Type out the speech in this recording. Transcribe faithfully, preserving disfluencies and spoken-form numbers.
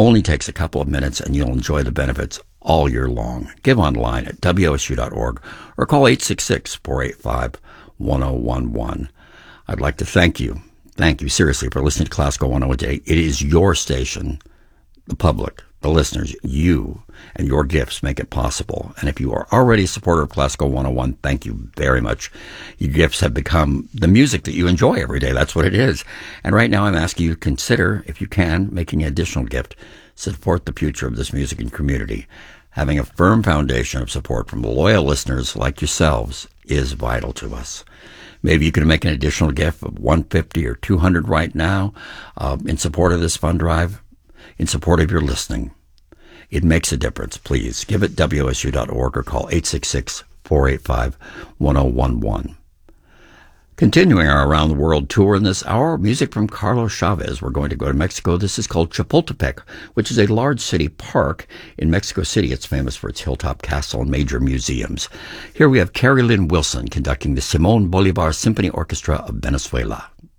only takes a couple of minutes, and you'll enjoy the benefits all year long. Give online at W S U dot org or call eight six six, four eight five, one zero one one. I'd like to thank you, thank you seriously for listening to Classical one oh one today. It is your station, the public, the listeners, you, and your gifts make it possible. And if you are already a supporter of Classical one oh one, thank you very much. Your gifts have become the music that you enjoy every day. That's what it is. And right now I'm asking you to consider, if you can, making an additional gift to support the future of this music and community. Having a firm foundation of support from loyal listeners like yourselves is vital to us. Maybe you could make an additional gift of one hundred fifty dollars or two hundred dollars right now uh, in support of this fund drive, in support of your listening. It makes a difference. Please give it W S U dot org or call eight six six, four eight five, one zero one one. Continuing our Around the World tour in this hour, music from Carlos Chavez. We're going to go to Mexico. This is called Chapultepec, which is a large city park in Mexico City. It's famous for its hilltop castle and major museums. Here we have Carrie Lynn Wilson conducting the Simón Bolívar Symphony Orchestra of Venezuela.